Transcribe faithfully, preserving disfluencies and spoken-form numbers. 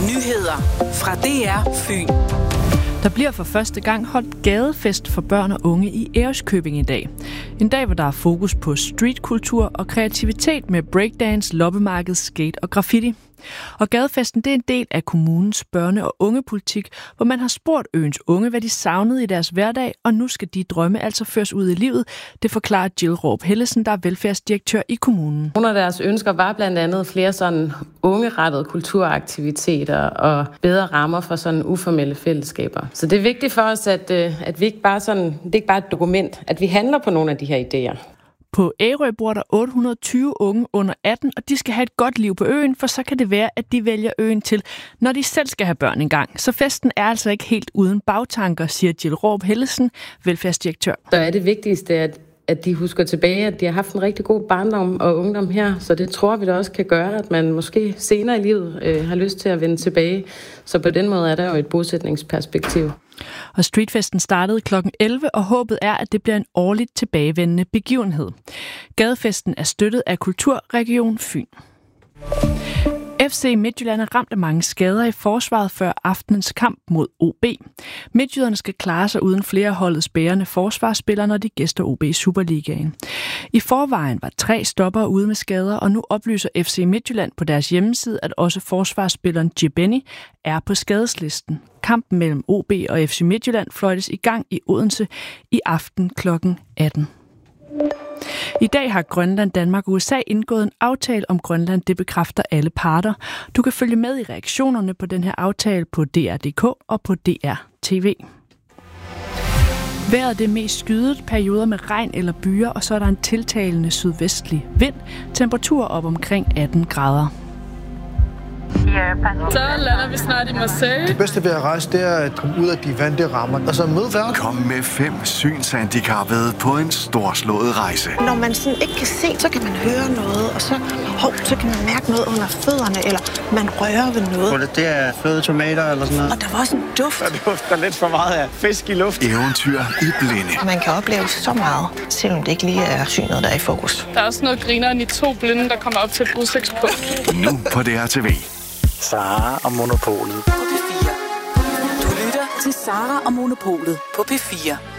Nyheder fra D R Fyn. Der bliver for første gang holdt gadefest for børn og unge i Ærøskøbing i dag. En dag, hvor der er fokus på streetkultur og kreativitet med breakdance, loppemarked, skate og graffiti. Og gadefesten det er en del af kommunens børne- og ungepolitik, hvor man har spurgt øens unge, hvad de savnede i deres hverdag, og nu skal de drømme altså føres ud i livet. Det forklarer Jill Råb Hellesen, der er velfærdsdirektør i kommunen. Nogle af deres ønsker var blandt andet flere sådan ungerettede kulturaktiviteter og bedre rammer for sådan uformelle fællesskaber. Så det er vigtigt for os, at, at vi ikke bare sådan, det er ikke bare et dokument, at vi handler på nogle af de her idéer. På Ærø bor der otte hundrede og tyve unge under atten, og de skal have et godt liv på øen, for så kan det være, at de vælger øen til, når de selv skal have børn engang. Så festen er altså ikke helt uden bagtanker, siger Jill Råb Hellesen, velfærdsdirektør. Så er det vigtigste, at, at de husker tilbage, at de har haft en rigtig god barndom og ungdom her, så det tror vi da også kan gøre, at man måske senere i livet øh, har lyst til at vende tilbage. Så på den måde er der jo et bosætningsperspektiv. Og streetfesten startede klokken elleve, og håbet er, at det bliver en årligt tilbagevendende begivenhed. Gadefesten er støttet af Kulturregion Fyn. F C Midtjylland er ramt af mange skader i forsvaret før aftenens kamp mod O B. Midtjyderne skal klare sig uden flere holdets bærende forsvarsspillere, når de gæster O B i Superligaen. I forvejen var tre stoppere ude med skader, og nu oplyser F C Midtjylland på deres hjemmeside, at også forsvarsspilleren Djibeni er på skadeslisten. Kampen mellem O B og F C Midtjylland fløjtes i gang i Odense i aften klokken atten. I dag har Grønland, Danmark og U S A indgået en aftale om Grønland. Det bekræfter alle parter. Du kan følge med i reaktionerne på den her aftale på D R punktum D K og på D R T V. Vejret er mest skyet, perioder med regn eller byer, og så er der en tiltagende sydvestlig vind. Temperatur op omkring atten grader. Så lander vi snart i Marseille. Det bedste ved at rejse, det er at komme ud af de vante rammer, og så møde verden. Kom med fem synshandicappede på en storslået rejse. Når man sådan ikke kan se, så kan man høre noget, og så, hov, så kan man mærke noget under fødderne, eller man rører ved noget. Det er fløde tomater eller sådan noget. Og der var også en duft. Der dufter lidt for meget af fisk i luft. Eventyr i blinde. Man kan opleve så meget, selvom det ikke lige er synet, der er i fokus. Der er også noget grineren i to blinde, der kommer op til et udsigtspunkt. Nu på D R T V. Sara og Monopolet. På P fire. Du lytter til Sara og Monopolet på P fire.